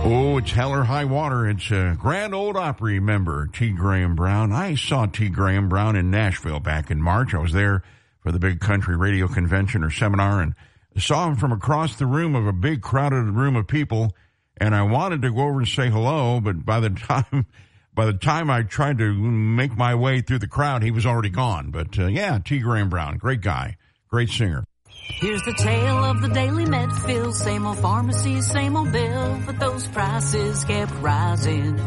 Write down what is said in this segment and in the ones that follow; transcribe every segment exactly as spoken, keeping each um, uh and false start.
Oh, it's hell or high water. It's a Grand Ole Opry member, T. Graham Brown. I saw T. Graham Brown in Nashville back in March. I was there for the big country radio convention or seminar and saw him from across the room of a big crowded room of people. And I wanted to go over and say hello, but by the time, by the time I tried to make my way through the crowd, he was already gone. But uh, yeah, T. Graham Brown, great guy, great singer. Here's the tale of the daily Medfield. Same old pharmacy, same old bill, but those prices kept rising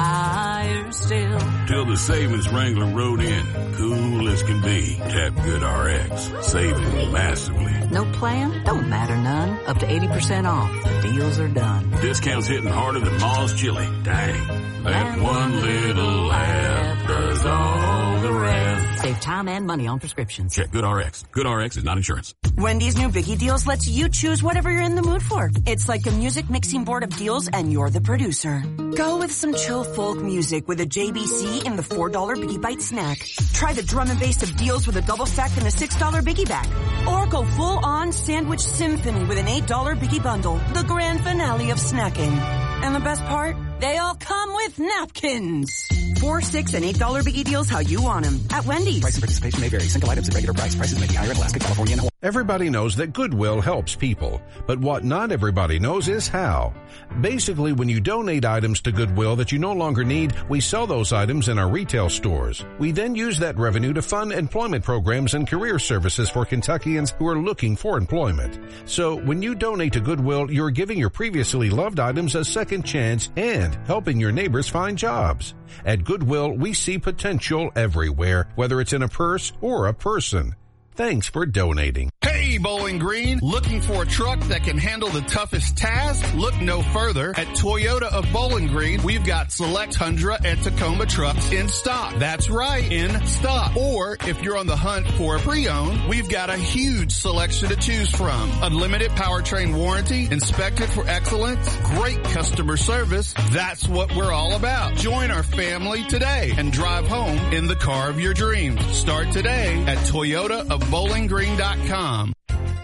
higher still. Till the savings Wrangler rode in, cool as can be. Tap Good R X, saving massively. No plan? Don't matter none. Up to eighty percent off. The deals are done. Discounts hitting harder than Ma's chili. Dang. That one little app does all the rest. Save time and money on prescriptions. Check Good R X. Good R X is not insurance. Wendy's new Biggie Deals lets you choose whatever you're in the mood for. It's like a music mixing board of deals and you're the producer. Go with some chill folk music with a J B C in the four dollar Biggie Bite snack. Try the drum and bass of deals with a double stack and a six dollar Biggie bag. Or go full on sandwich symphony with an eight dollar Biggie bundle. The grand finale of snacking. And the best part? They all come with napkins. Four, six, and eight dollar Biggie Deals how you want them at Wendy's. Price and participation may vary. Single items at regular price. Prices may be higher in Alaska, California, and Hawaii. Everybody knows that Goodwill helps people, but what not everybody knows is how. Basically, when you donate items to Goodwill that you no longer need, we sell those items in our retail stores. We then use that revenue to fund employment programs and career services for Kentuckians who are looking for employment. So when you donate to Goodwill, you're giving your previously loved items a second chance and helping your neighbors find jobs. At Goodwill, we see potential everywhere, whether it's in a purse or a person. Thanks for donating. Hey, Bowling Green, looking for a truck that can handle the toughest task? Look no further. At Toyota of Bowling Green, we've got select Tundra and Tacoma trucks in stock. That's right, in stock. Or if you're on the hunt for a pre-owned, we've got a huge selection to choose from. Unlimited powertrain warranty, inspected for excellence, great customer service. That's what we're all about. Join our family today and drive home in the car of your dreams. Start today at Toyota of Bowling Green dot com.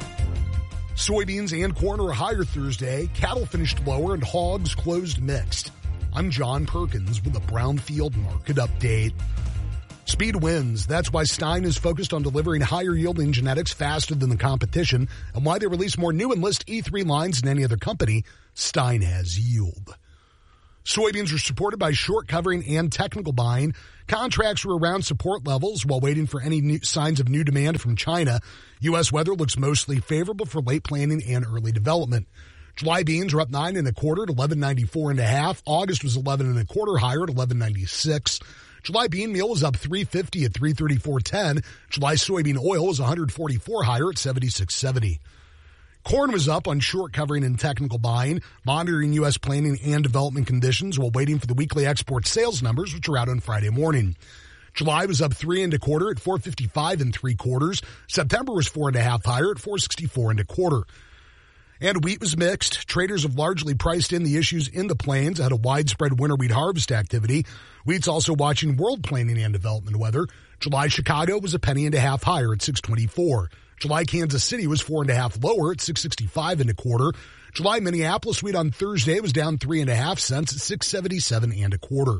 Soybeans and corn are higher Thursday. Cattle finished lower and hogs closed mixed. I'm John Perkins with a Brownfield market update. Speed wins. That's why Stein is focused on delivering higher yielding genetics faster than the competition and why they release more new Enlist E three lines than any other company. Stein has yield. Soybeans are supported by short covering and technical buying. Contracts were around support levels while waiting for any new signs of new demand from China. U S weather looks mostly favorable for late planting and early development. July beans are up nine and a quarter at eleven ninety-four and a half. August was eleven and a quarter higher at eleven ninety-six. July bean meal was up three fifty at three thirty-four ten. July soybean oil was one forty-four higher at seventy-six seventy. Corn was up on short covering and technical buying, monitoring U S planting and development conditions while waiting for the weekly export sales numbers, which are out on Friday morning. July was up three and a quarter at four fifty-five and three quarters. September was four and a half higher at four sixty-four and a quarter. And wheat was mixed. Traders have largely priced in the issues in the plains ahead of widespread winter wheat harvest activity. Wheat's also watching world planting and development weather. July Chicago was a penny and a half higher at six twenty-four. July Kansas City was four and a half lower at six sixty-five and a quarter. July Minneapolis wheat on Thursday was down three and a half cents at six seventy-seven and a quarter.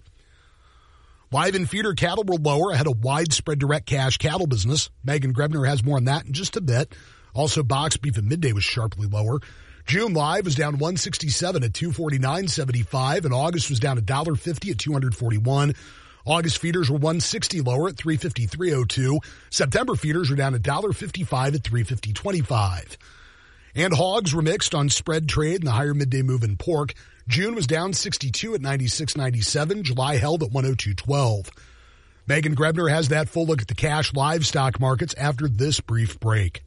Live and feeder cattle were lower ahead of widespread direct cash cattle business. Megan Grebner has more on that in just a bit. Also, box beef at midday was sharply lower. June live was down one sixty-seven at two forty-nine seventy-five, and August was down one fifty at two forty-one. August feeders were one sixty lower at three fifty-three oh two. September feeders were down one fifty-five at three fifty twenty-five. And hogs were mixed on spread trade and the higher midday move in pork. June was down sixty-two at ninety-six ninety-seven. July held at one oh two twelve. Megan Grebner has that full look at the cash livestock markets after this brief break.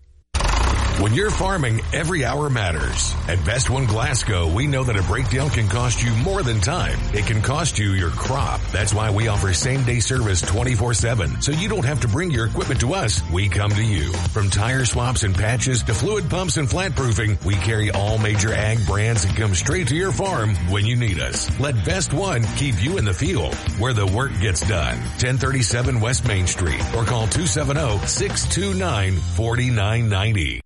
When you're farming, every hour matters. At Best One Glasgow, we know that a breakdown can cost you more than time. It can cost you your crop. That's why we offer same-day service twenty-four seven. So you don't have to bring your equipment to us. We come to you. From tire swaps and patches to fluid pumps and flat proofing, we carry all major ag brands and come straight to your farm when you need us. Let Best One keep you in the field where the work gets done. ten thirty-seven West Main Street or call two seven zero, six two nine, four nine nine zero.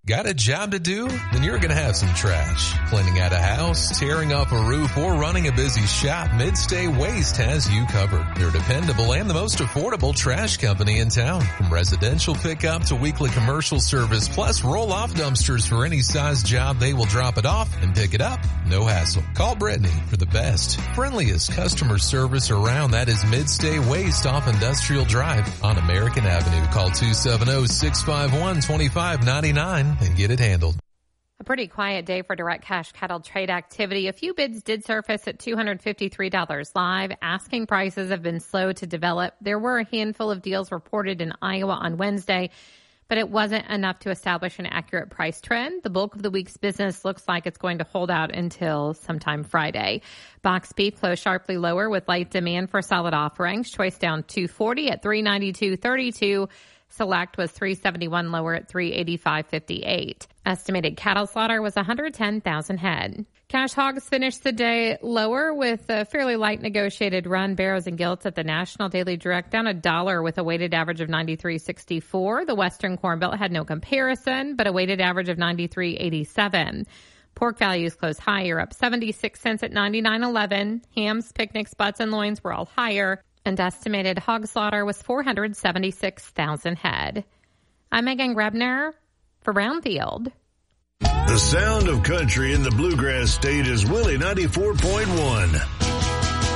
Got a job to do? Then you're going to have some trash. Cleaning out a house, tearing off a roof, or running a busy shop, Midstay Waste has you covered. They're dependable and the most affordable trash company in town. From residential pickup to weekly commercial service, plus roll-off dumpsters for any size job, they will drop it off and pick it up. No hassle. Call Brittany for the best, friendliest customer service around. That is Midstay Waste off Industrial Drive on American Avenue. Call two seven zero, six five one, two five nine nine. And get it handled. A pretty quiet day for direct cash cattle trade activity. A few bids did surface at two hundred fifty-three dollars live. Asking prices have been slow to develop. There were a handful of deals reported in Iowa on Wednesday, but it wasn't enough to establish an accurate price trend. The bulk of the week's business looks like it's going to hold out until sometime Friday. Box beef closed sharply lower with light demand for solid offerings. Choice down two forty at three ninety-two thirty-two. Select was three seventy-one lower at three eighty-five fifty-eight. Estimated cattle slaughter was one hundred ten thousand head. Cash hogs finished the day lower with a fairly light negotiated run. Barrows and Gilts at the National Daily Direct down a dollar with a weighted average of ninety-three sixty-four. The Western Corn Belt had no comparison, but a weighted average of ninety-three eighty-seven. Pork values closed higher, up seventy-six cents at ninety-nine eleven. Hams, picnics, butts, and loins were all higher. And estimated hog slaughter was four hundred seventy-six thousand head. I'm Megan Grebner for Brownfield. The sound of country in the Bluegrass State is Willie ninety-four point one.